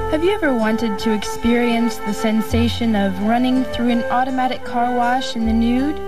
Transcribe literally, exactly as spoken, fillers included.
Have you ever wanted to experience the sensation of running through an automatic car wash in the nude?